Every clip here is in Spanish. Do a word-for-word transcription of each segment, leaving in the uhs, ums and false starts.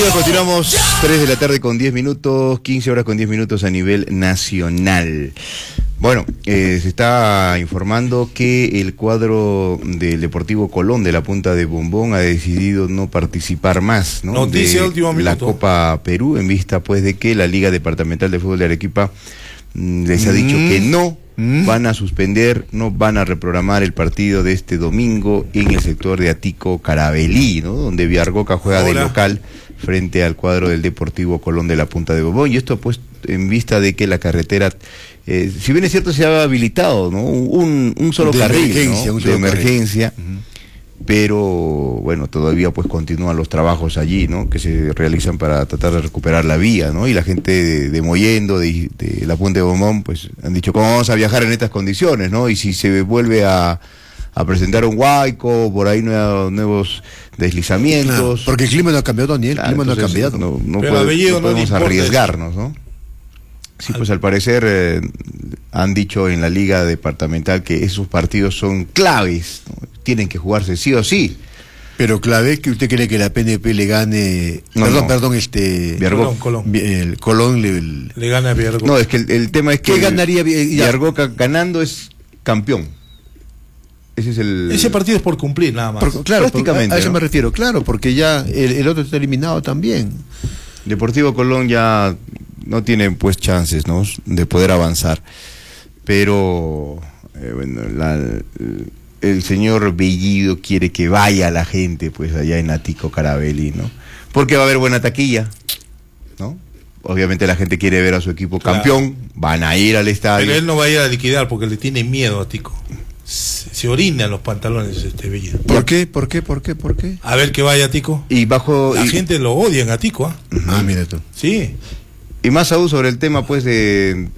Bueno, continuamos tres de la tarde con diez minutos, quince horas con diez minutos a nivel nacional. Bueno, eh, se está informando que el cuadro del Deportivo Colón de la Punta de Bombón ha decidido no participar más, ¿no? Noticia de último minuto. La Copa Perú, en vista pues de que la Liga Departamental de Fútbol de Arequipa mm, les ha dicho Mm. que no Mm. van a suspender, no van a reprogramar el partido de este domingo en el sector de Atico Carabelí, ¿no? Donde Viargoca juega de Ahora. local frente al cuadro del Deportivo Colón de la Punta de Bombón. Y esto pues en vista de que la carretera, eh, si bien es cierto, se ha habilitado, ¿no? Un, un solo De carril, emergencia, ¿no? un De solo emergencia. carril. Uh-huh. Pero bueno, todavía pues continúan los trabajos allí, ¿no? Que se realizan para tratar de recuperar la vía, ¿no? Y la gente de, de Mollendo, de, de la Punta de Bombón, pues han dicho, ¿cómo vamos a viajar en estas condiciones, no? Y si se vuelve a, a presentar un huaico, por ahí nuevos, nuevos deslizamientos. No, porque el clima no ha cambiado, Daniel, el Claro, clima no ha entonces, cambiado. No, no, Pero puede- a Bellido no no le podemos importa arriesgarnos, ¿no? Sí, pues al parecer eh, han dicho en la liga departamental que esos partidos son claves, ¿no? Tienen que jugarse sí o sí. Pero clave que usted cree que la P N P le gane, No, perdón, no. perdón, este Viargo- Colón, Colón. Vi- el Colón le, el- Le gana a Viargoca. No, es que el, el tema es que ¿Qué ganaría Vi- ya? Viargoca ganando es campeón. Ese es el... Ese partido es por cumplir, nada más. por- claro, prácticamente, por- a, a eso ¿no? me refiero, claro, porque ya el, el otro está eliminado también. Deportivo Colón ya no tiene pues chances, ¿no? De poder avanzar. Pero eh, bueno, la, el, el señor Bellido quiere que vaya la gente pues allá en Atico Carabelí, ¿no? Porque va a haber buena taquilla, ¿no? Obviamente la gente quiere ver a su equipo Claro. campeón, van a ir al estadio. Pero él no va a ir a liquidar porque le tiene miedo a Tico. Se, se orina en los pantalones este Bellido. ¿Por qué? ¿Por qué? ¿Por qué? ¿Por qué? A ver que vaya Tico. Y bajo La y, gente lo odia a Tico, ¿ah? Ah, mira tú. Sí. y más aún sobre el tema pues de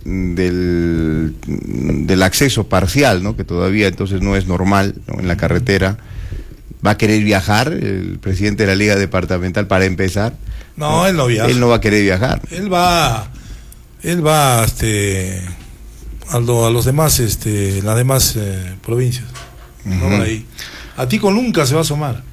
del, del acceso parcial, ¿no? Que todavía entonces no es normal, ¿no? En la carretera. Va a querer viajar el presidente de la Liga Departamental para empezar. No, él no viaja. Él no va a querer viajar. Él va, él va, este, a, lo- a los demás, este, las demás eh, provincias. No Ujú. va ahí. A Tico nunca se va a asomar.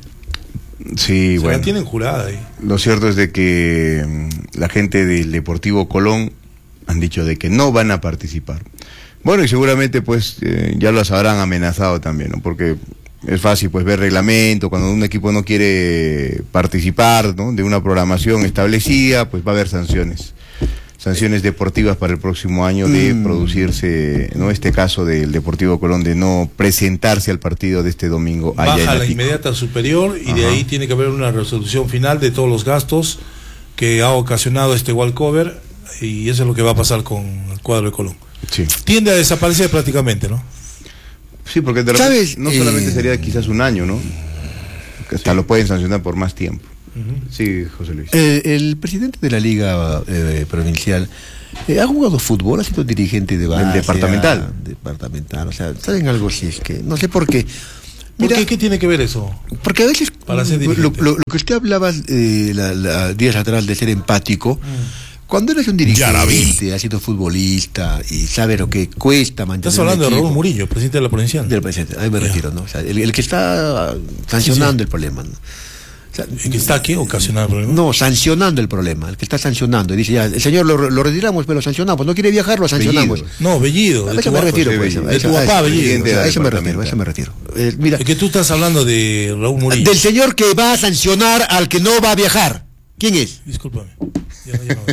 Sí, Se bueno. la tienen jurada ahí. Lo cierto es de que mm, la gente del Deportivo Colón han dicho de que no van a participar. Bueno, y seguramente pues eh, ya los habrán amenazado también, ¿no? Porque es fácil pues ver reglamento, cuando un equipo no quiere participar, ¿no? De una programación establecida, pues va a haber sanciones. Sanciones deportivas para el próximo año de Mm. producirse, ¿no? Este caso del Deportivo Colón de no presentarse al partido de este domingo allá Baja en la Atico. inmediata al superior y de Ajá. ahí tiene que haber una resolución final de todos los gastos que ha ocasionado este walkover y eso es lo que va a pasar con el cuadro de Colón. Sí. Tiende a desaparecer prácticamente, ¿no? Sí, porque de repente ¿Sabes? no solamente Eh, sería quizás un año, ¿no? Que hasta Sí. lo pueden sancionar por más tiempo. Ujú. Sí, José Luis. Eh, el presidente de la Liga eh, Provincial eh, ha jugado fútbol, ha sido dirigente de base. Del departamental. ah, departamental, o sea, ¿saben algo? Si es que, no sé por qué. ¿Por Mira, qué? ¿Qué tiene que ver eso? porque a veces Para ser lo, dirigente. lo- lo que usted hablaba eh, la- la- días atrás de ser empático, cuando eres un dirigente, has sido futbolista y sabes lo que cuesta mantener Estás hablando un de equipo. Raúl Murillo, presidente de la provincial. Del presidente, ahí me Ya. refiero, ¿no? O sea, el, el que está sancionando Sí, sí. el problema, ¿no? O sea, ¿El que está aquí ocasionando el problema? no, sancionando el problema, el que está sancionando. Y dice, ya, el señor lo, lo retiramos, pero lo sancionamos. No quiere viajar, lo sancionamos. Bellido. No, Bellido. A de eso tu me papá. refiero, José pues, Bellido. a De eso- tu a papá, eso- Bellido. o sea, a eso me Departamental. refiero, a eso me refiero. Eh, mira, Es que tú estás hablando de Raúl Murillo. del señor que va a sancionar al que no va a viajar. ¿Quién es? Discúlpame. Ya, ya no,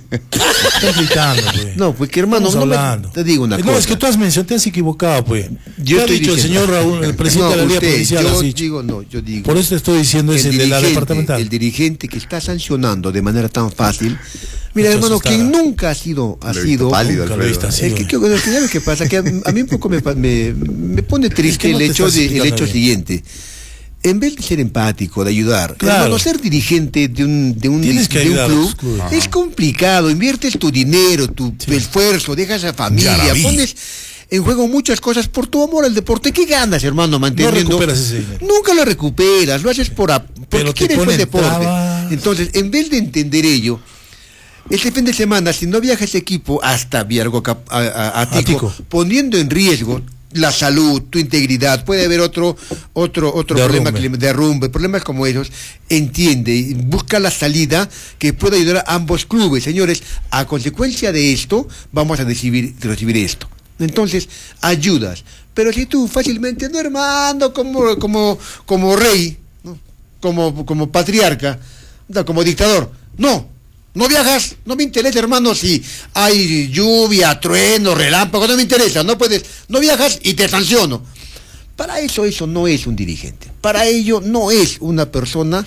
Estás gritando, pues. No, pues que hermano, Estamos no me- hablando. te digo una no, cosa. es que tú has mencionado, te has equivocado, pues. Yo ¿Qué ha estoy dicho el diciendo- señor Raúl, el presidente No, de la Liga usted, Provincial? yo has dicho. digo, no, yo digo. Por eso te estoy diciendo ese el de la dirigente, departamental. el dirigente que está sancionando de manera tan fácil. Mira, Entonces hermano, está- quien nunca ha sido, ha Lo he visto sido. pálido, Nunca lo he visto Alfredo. así. Es que, que- que- ¿sabes qué pasa? Que a, a mí un poco me, pa- me, me pone triste no el te hecho, estás de, el explicando hecho bien. siguiente. En vez de ser empático, de ayudar, Claro. hermano, ser dirigente de un, de un, Tienes que de un ayudar a club los clubes. es complicado. Inviertes tu dinero, tu esfuerzo, dejas a familia, Ya la vi. pones en juego muchas cosas por tu amor al deporte. ¿Qué ganas, hermano, manteniendo? recuperas ese dinero. Nunca lo recuperas, lo haces por a- porque Pero te quieres el ponen deporte. trabas. Entonces, en vez de entender ello, este fin de semana, si no viaja ese equipo hasta Viargoca, a, a- a Tico, Tico. poniendo en riesgo la salud, tu integridad, puede haber otro otro otro derrumbe. problema que le derrumbe, problemas como esos, entiende, busca la salida que pueda ayudar a ambos clubes. Señores, a consecuencia de esto, vamos a recibir, recibir esto. Entonces, ayudas. Pero si tú fácilmente, no, hermano, como, como, como rey, ¿no? como, como patriarca, no, como dictador, no, no viajas, no me interesa, hermano, si hay lluvia, trueno, relámpago, no me interesa, no puedes, no viajas y te sanciono. Para eso, eso no es un dirigente. Para ello, no es una persona.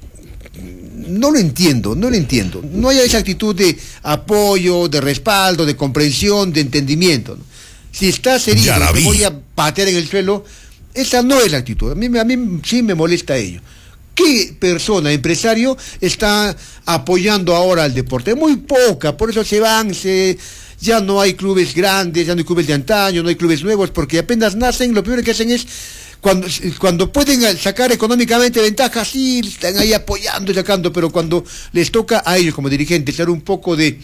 No lo entiendo, no lo entiendo. No hay esa actitud de apoyo, de respaldo, de comprensión, de entendimiento, ¿no? Si estás herido, te voy a patear en el suelo, esa no es la actitud. A mí, a mí sí me molesta ello. ¿Qué persona, empresario, está apoyando ahora al deporte? Muy poca, por eso se van, se, ya no hay clubes grandes, ya no hay clubes de antaño, no hay clubes nuevos, porque apenas nacen, lo primero que hacen es, cuando, cuando pueden sacar económicamente ventajas, sí, están ahí apoyando y sacando, pero cuando les toca a ellos como dirigentes dar un poco de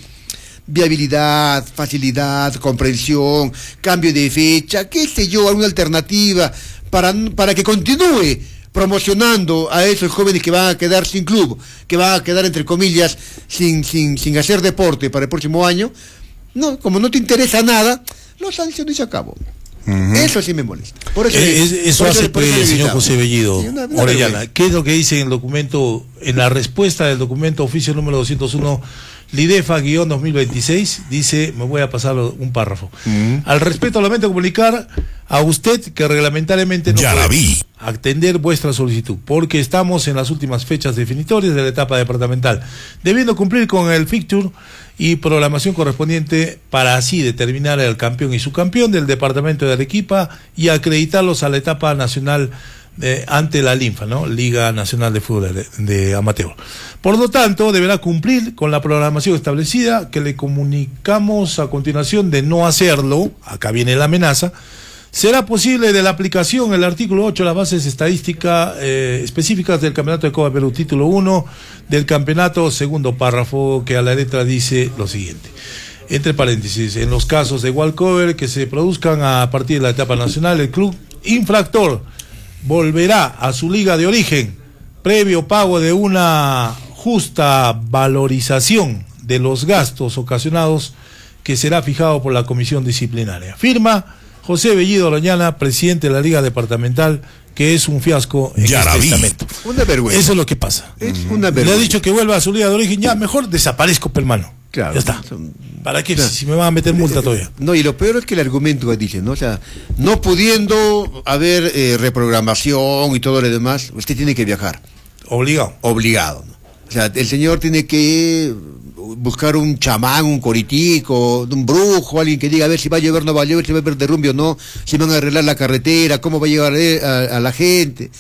viabilidad, facilidad, comprensión, cambio de fecha, qué sé yo, alguna alternativa para, para que continúe promocionando a esos jóvenes que van a quedar sin club, que van a quedar, entre comillas, sin, sin, sin hacer deporte para el próximo año. No, como no te interesa nada, lo sancionas y se acabó. Uh-huh. Eso sí me molesta. Por eso, eh, es, eso por hace eso, por eso el señor evitamos. José Bellido, Sí, una, una Orellana. ¿Qué es lo que dice en el documento, en la respuesta del documento oficio número doscientos uno, Lidefa-dos mil veintiséis? Dice, me voy a pasar un párrafo. Uh-huh. Al respecto, lamento comunicar a usted que reglamentariamente no ya puede la vi. atender vuestra solicitud, porque estamos en las últimas fechas definitorias de la etapa departamental, debiendo cumplir con el fixture y programación correspondiente para así determinar el campeón y subcampeón del departamento de Arequipa y acreditarlos a la etapa nacional eh, ante la Linfa, ¿no? Liga Nacional de Fútbol de, de Amateur. Por lo tanto, deberá cumplir con la programación establecida, que le comunicamos a continuación. De no hacerlo, acá viene la amenaza, será posible de la aplicación el artículo ocho, las bases estadísticas eh, específicas del Campeonato de Copa Perú, título uno del campeonato, segundo párrafo, que a la letra dice lo siguiente. Entre paréntesis, en los casos de walkover que se produzcan a partir de la etapa nacional, el club infractor volverá a su liga de origen, previo pago de una justa valorización de los gastos ocasionados, que será fijado por la comisión disciplinaria. Firma José Bellido Orellana, presidente de la Liga Departamental, que es un fiasco en ya este estamento. Una vergüenza. Eso es lo que pasa. Es una vergüenza. Le ha dicho que vuelva a su liga de origen, ya mejor desaparezco, hermano. Claro. Ya está. Son... ¿Para qué? Claro. Si me van a meter multa todavía. No, y lo peor es que el argumento que dice, ¿no? O sea, no pudiendo haber eh, reprogramación y todo lo demás, usted tiene que viajar. Obligado. Obligado, ¿no? O sea, el señor tiene que buscar un chamán, un coritico, un brujo, alguien que diga a ver si va a llover o no va a llover, si va a haber derrumbe o no, si van a arreglar la carretera, cómo va a llegar a, a la gente.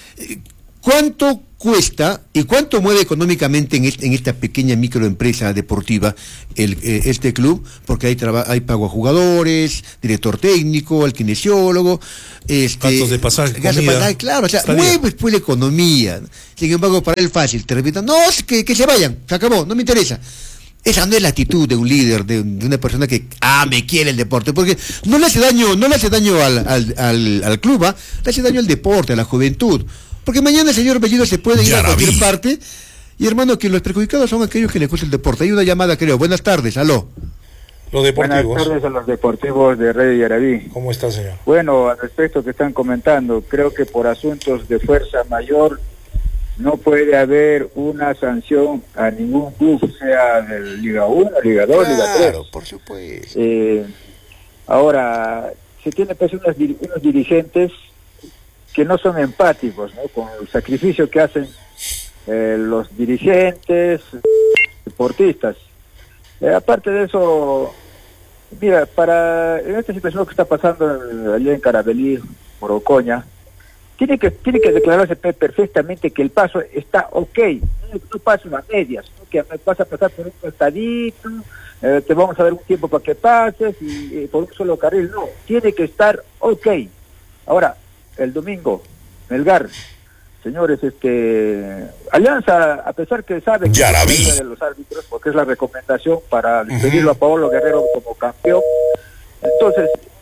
¿Cuánto cuesta y cuánto mueve económicamente en, este, en esta pequeña microempresa deportiva el, eh, este club? Porque hay, traba, hay pago a jugadores, director técnico, al kinesiólogo, este, gastos de pasaje, gastos comida, de pasaje, claro, o sea, estadía. mueve pues la economía. Sin embargo, para él fácil, te repito, no, que, que se vayan, se acabó, no me interesa. Esa no es la actitud de un líder, de, de una persona que ah, me quiere el deporte, porque no le hace daño, no le hace daño al, al, al, al club, ¿eh? Le hace daño al deporte, a la juventud. Porque mañana el señor Bellido se puede ir a cualquier parte, y hermano, que los perjudicados son aquellos que les gusta el deporte. Hay una llamada, creo. Buenas tardes, aló. Los deportivos. Buenas tardes a los deportivos de Red Yarabí. ¿Cómo está, señor? Bueno, al respecto que están comentando, creo que por asuntos de fuerza mayor no puede haber una sanción a ningún club, sea de Liga uno, Liga dos, Claro, Liga tres. por supuesto. Eh, ahora, se tiene pues unos, dir unos dirigentes que no son empáticos, ¿no? Con el sacrificio que hacen eh, los dirigentes, deportistas. Eh, aparte de eso, mira, para en esta situación que está pasando en, allá en Carabelí, por Ocoña, tiene que tiene que declararse perfectamente que el paso está ok, no, no paso a medias, ¿no? Que vas a pasar por un costadito, eh, te vamos a dar un tiempo para que pases y eh, por un solo carril, no, tiene que estar ok. Ahora, el domingo, Melgar, señores, este Alianza, a pesar que sabe que es de los árbitros, porque es la recomendación para despedirlo a Paolo Guerrero como campeón, entonces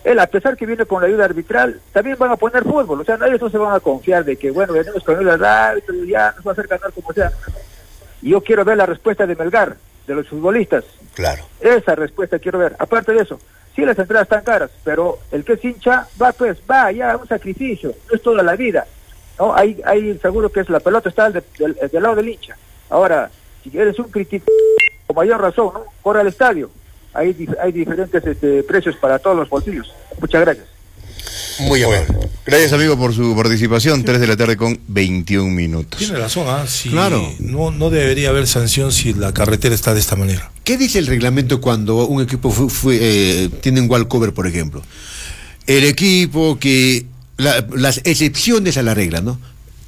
él, a pesar que viene con la ayuda arbitral, también van a poner fútbol. O sea, ellos no se van a confiar de que, bueno, venimos con ayuda del árbitro y ya nos va a hacer ganar como sea. Y yo quiero ver la respuesta de Melgar, de los futbolistas. Claro. Esa respuesta quiero ver. Aparte de eso, sí, las entradas están caras, pero el que es hincha, va pues, va, ya, un sacrificio, no es toda la vida. ¿No? Hay, hay seguro que es la pelota está del, del, del lado del hincha. Ahora, si eres un crítico, con mayor razón, ¿no? Corre al estadio. Hay, hay diferentes este, precios para todos los bolsillos. Muchas gracias. Muy amable. Gracias, amigo, por su participación. tres de la tarde con veintiún minutos. Tiene razón, ¿ah? Si Claro. No, no debería haber sanción si la carretera está de esta manera. ¿Qué dice el reglamento cuando un equipo fue, fue, eh, tiene un walkover, por ejemplo? El equipo que... La, las excepciones a la regla, ¿no?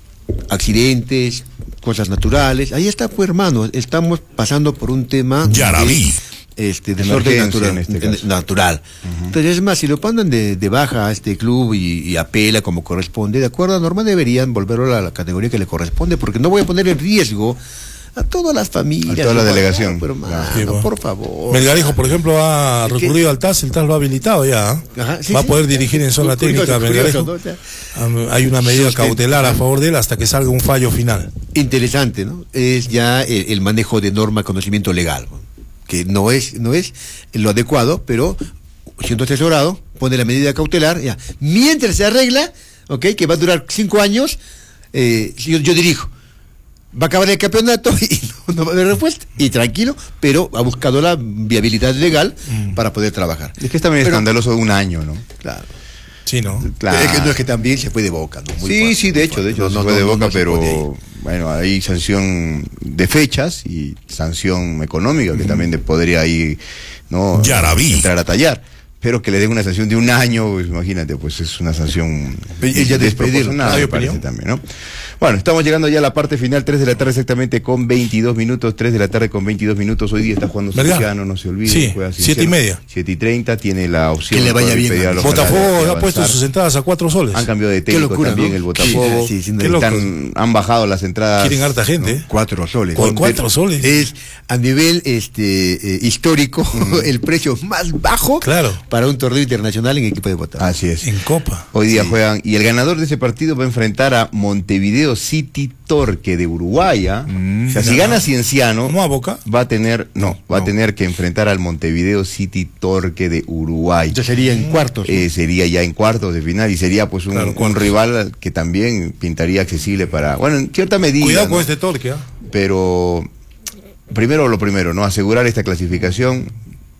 Accidentes, cosas naturales. Ahí está, pues, hermano. Estamos pasando por un tema... Yarabí. Este, desorden Emergencia natural. en este caso. natural. Uh-huh. Entonces, es más, si lo mandan de, de baja a este club y, y apela como corresponde, de acuerdo a norma deberían volverlo a la categoría que le corresponde, porque no voy a poner en riesgo a todas las familias. A toda la hermano, delegación. Pero, hermano, Sí, bueno. por favor. Melgarejo, por ejemplo, ha Es que- recurrido al T A S, el T A S lo ha habilitado ya. ¿eh? Ajá, sí, Va sí. a poder dirigir en zona Curioso, técnica a curioso, Melgarejo. ¿no? O sea, Am- Hay una medida Sustento. cautelar a favor de él hasta que salga un fallo final. Interesante, ¿no? Es ya el, el manejo de norma, conocimiento legal, ¿no? Que no es, no es lo adecuado, pero siendo asesorado, pone la medida cautelar, ya. Mientras se arregla, ¿ok? Que va a durar cinco años, eh, yo, yo dirijo. Va a acabar el campeonato y no, no va a haber respuesta. Y tranquilo, pero ha buscado la viabilidad legal Mm. para poder trabajar. Es que es también Pero- escandaloso un año, ¿no? Claro. Sí, ¿no? Claro. Es que no es que también se fue de boca, ¿no? Muy Sí, fuerte, sí, muy de hecho, fuerte. de hecho, No, se no, fue de no, no, boca, no se puede pero bueno, hay sanción de fechas y sanción económica que también de- podría ahí, ¿no? Yarabí. Entrar a tallar. Pero que le den una sanción de un año, pues, imagínate, pues es una sanción Y ya desproporcionada, ¿Hay me parece opinión? también, ¿no? Bueno, estamos llegando ya a la parte final, tres de la tarde exactamente con veintidós minutos, tres de la tarde con veintidós minutos. Hoy día está jugando ¿Verdad? Cienciano, no se olvide. Sí, juega siete Cienciano. y media. Siete y treinta, tiene la opción Que le vaya de bien pedir a a los Botafogo canales de ha puesto avanzar. sus entradas a cuatro soles. Han cambiado de técnico locura, también ¿no? el Botafogo. Sí, sí, sí, Qué Están- han bajado las entradas. Quieren harta gente, ¿eh? Cuatro soles. Con cuatro soles. Es a nivel este eh, histórico el precio más bajo Claro. para un torneo internacional en equipo de Botafogo. Así es. En Copa. Hoy día Sí. juegan, y el ganador de ese partido va a enfrentar a Montevideo City Torque de Uruguay. ¿ah? Mm, o sea, si no. gana Cienciano, No a Boca. va a tener, no, va a No. tener que enfrentar al Montevideo City Torque de Uruguay. Entonces sería en cuartos. ¿no? Eh, sería ya en cuartos de final y sería pues un, Claro, un cuartos. rival que también pintaría accesible para, bueno, en cierta medida. Cuidado ¿no? con este torque, ¿ah? Pero primero lo primero, ¿no? Asegurar esta clasificación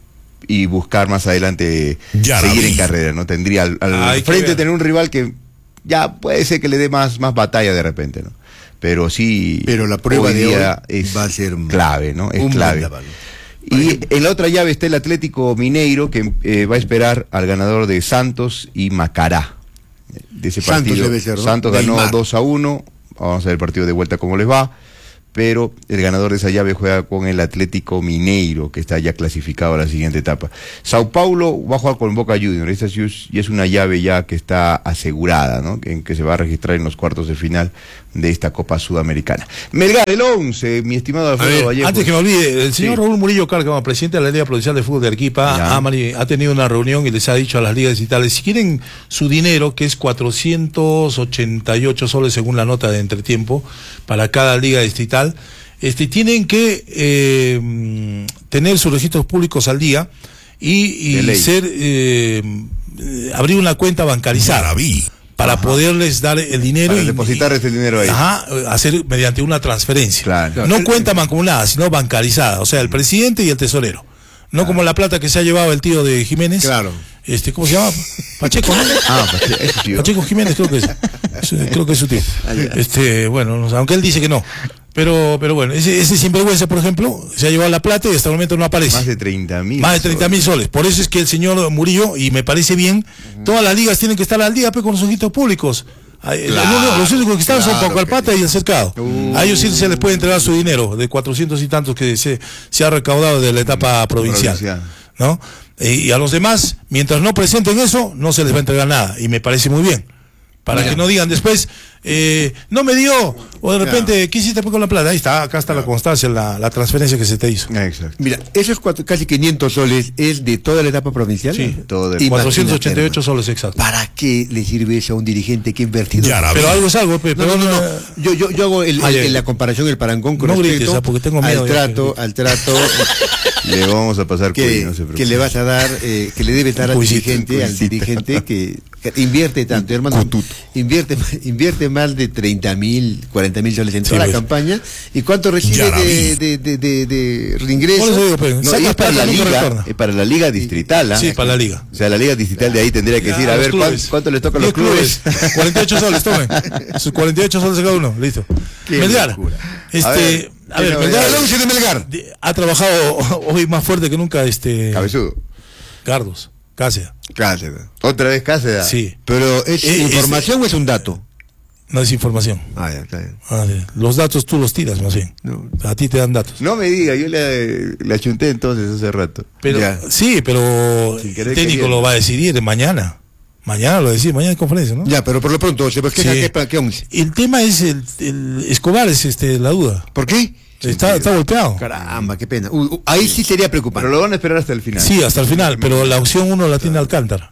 y buscar más adelante Ya la seguir vi. en carrera, ¿no? Tendría al, al Hay que frente ver. tener un rival que ya puede ser que le dé más, más batalla de repente, ¿no? Pero sí, Pero la prueba hoy de día hoy es va a ser clave, ¿no? Es un clave. vendaval. Y en la otra llave está el Atlético Mineiro, que eh, va a esperar al ganador de Santos y Macará. De ese Santos partido. debe ser, ¿no? Santos Del ganó Mar. dos a uno. Vamos a ver el partido de vuelta cómo les va. Pero el ganador de esa llave juega con el Atlético Mineiro, que está ya clasificado a la siguiente etapa. Sao Paulo va a jugar con Boca Juniors. Esta sí es, y es una llave ya que está asegurada, ¿no? En que se va a registrar en los cuartos de final de esta Copa Sudamericana. Melgar, el once, mi estimado A Alfredo ver, Vallejo. antes que me olvide, el señor Sí. Raúl Murillo Cárcamo, presidente de la Liga Provincial de Fútbol de Arequipa, Ya. ha, mani- ha tenido una reunión y les ha dicho a las ligas distritales, si quieren su dinero, que es cuatrocientos ochenta y ocho soles según la nota de entretiempo, para cada liga distrital, este, tienen que eh, tener sus registros públicos al día y, De y ley. ser eh, eh, abrir una cuenta bancarizada Yarabí. para poderles dar el dinero Para y depositar ese dinero ahí. Ajá, hacer mediante una transferencia. Claro. No cuenta mancomunada, sino bancarizada, o sea, el presidente y el tesorero. No como la plata que se ha llevado el tío de Jiménez. Claro. Este, ¿cómo se llama? Pacheco, ¿no? Ah, pues, eso sí. Pacheco Jiménez creo que es. Es- Creo que es su tío. Este, bueno, no sé, aunque él dice que no. Pero, pero bueno, ese, ese sinvergüenza, por ejemplo, se ha llevado la plata y hasta el momento no aparece. Más de treinta mil. Más de treinta mil soles. Por eso es que el señor Murillo, y me parece bien, todas las ligas tienen que estar al día pues, con los ojitos públicos. Ay, el- Claro, el- los únicos que están son claro Paucalpata que y el Cercado. Uh. A ellos sí se les puede entregar su dinero, de cuatrocientos y tantos que se, se ha recaudado de la etapa provincial. Provincial. ¿No? E- y a los demás, mientras no presenten eso, no se les va a entregar nada. Y me parece muy bien. Para Mira. que no digan después, eh, no me dio, o de repente, Claro. ¿qué hiciste con la plata? Ahí está, acá está la constancia, la, la transferencia que se te hizo. Exacto. Mira, esos cuatro, casi quinientos soles es de toda la etapa provincial. Sí, todo el- Imagínate, cuatrocientos ochenta y ocho hermano. soles exacto. ¿Para qué le sirve eso a un dirigente que ha invertido? Ya, pero algo es algo, pe, No, pero no, no, no. eh, Yo, yo, yo hago el, Ah, el- ya, ya. en la comparación, el parangón con No respecto grites, ah, porque tengo miedo al ya. trato, al trato Le vamos a pasar que, cuy, no se que preocupe. le vas a dar, eh, que le debes dar al Cuisito, dirigente, al cuisito. dirigente que, que invierte tanto, hermano, invierte, invierte más de treinta mil, cuarenta mil soles en Sí, toda la pues. campaña. ¿Y cuánto recibe Ya la de, vi. de, de, de, de reingreso? Por eso digo, pe, No, saca y es para plata, la nunca liga, retorna. es para la liga distrital, ¿ah? Sí, para la liga. O sea, la liga distrital de ahí tendría que Ya, decir, a los ver, ¿cuán- clubes. ¿cuánto les toca a los diez clubes? cuarenta y ocho soles, tomen. Sus cuarenta y ocho soles cada uno, listo. Qué Melgar. locura. Este, A ver, a ver, ¿qué Melgar, novedades? de Melgar. de- ha trabajado hoy más fuerte que nunca este Cabezudo. Cardos, Cáceres. Cáceres. Otra vez Cáceres. Sí, Pero ¿es Eh, información o es un dato? no es información. Ah, ya, está bien. Ah, sí. Los datos tú los tiras más bien. No. A ti te dan datos. No me diga, yo le, le achunté entonces hace rato. Pero Ya. sí, pero Sin querer el técnico queriendo. lo va a decidir mañana. Mañana lo decide, mañana hay conferencia, ¿no? Ya, pero por lo pronto, ¿se queja Sí. qué, para qué once? El tema es el, el Escobar es este la duda. ¿Por qué? Está, está golpeado. Caramba, qué pena. Uy, uy, ahí sí sería preocupante. Pero lo van a esperar hasta el final. Sí, hasta el final, pero la opción uno la tiene Alcántara.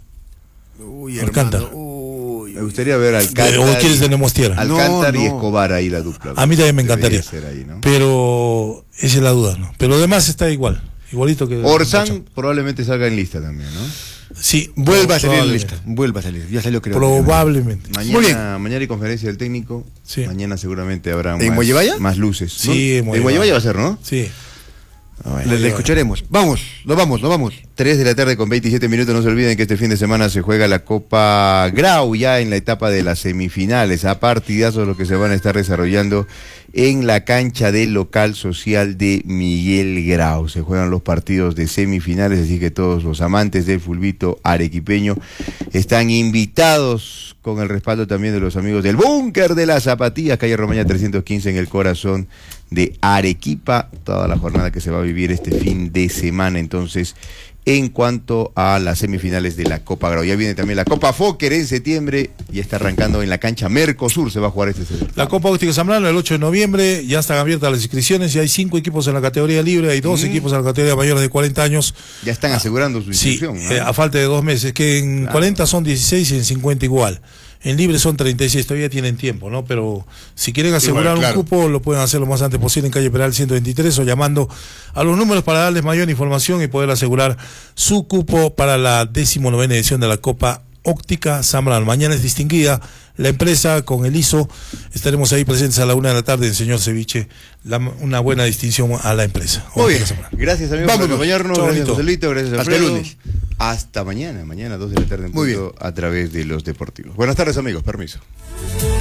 Uy, Alcántara. hermano, uy, Me gustaría ver a Alcántara. ¿O quieres y- tenemos tierra? Alcántara No, y no. Escobar ahí la dupla. A mí también me Debería encantaría. ser ahí, ¿no? Pero esa es la duda, ¿no? Pero lo demás está igual, igualito que Orsán probablemente salga en lista también, ¿no? Sí, Vuelva a salir en la probablemente. lista. Vuelva a salir. Ya salió, creo. Probablemente. Mañana, Muy bien. mañana hay conferencia del técnico. Sí. Mañana seguramente habrá ¿En más, Mollevaya? más luces. Sí, ¿no? en En Mollevaya. Mollevaya va a ser, ¿no? Sí. Ah, bueno. Le, le escucharemos. Vamos, lo vamos, lo vamos. tres de la tarde con veintisiete minutos. No se olviden que este fin de semana se juega la Copa Grau ya en la etapa de las semifinales. A partidazos los que se van a estar desarrollando en la cancha del local social de Miguel Grau. Se juegan los partidos de semifinales, así que todos los amantes del fulbito arequipeño están invitados con el respaldo también de los amigos del Búnker de las Zapatillas, calle Romaña trescientos quince en el corazón de Arequipa. Toda la jornada que se va a vivir este fin de semana, entonces, en cuanto a las semifinales de la Copa Grau. Ya viene también la Copa Fokker en septiembre y está arrancando en la cancha Mercosur, se va a jugar este certamen. La Copa Óptica Zambrano el ocho de noviembre, ya están abiertas las inscripciones y hay cinco equipos en la categoría libre, hay dos Mm. equipos en la categoría mayores de cuarenta años. Ya están asegurando su Sí, inscripción, ¿no? eh, a falta de dos meses, que en Claro. cuarenta son dieciséis y en cincuenta igual. En libre son treinta y seis, todavía tienen tiempo, ¿no? Pero si quieren asegurar Igual, claro. un cupo, lo pueden hacer lo más antes posible en calle Peral ciento veintitrés o llamando a los números para darles mayor información y poder asegurar su cupo para la decimonovena edición de la Copa Óptica Zambrano. Mañana es distinguida la empresa con el I S O. Estaremos ahí presentes a la una de la tarde, señor Ceviche. La- una buena distinción a la empresa. Muy bien. Óptica Zambrano. Gracias, amigos, Vámonos. por acompañarnos. Chao, Gracias, bonito. Joselito. Gracias, Hasta Alfredo. el lunes. Hasta mañana. Mañana, dos de la tarde en Muy punto, a través de los deportivos. Buenas tardes, amigos. Permiso.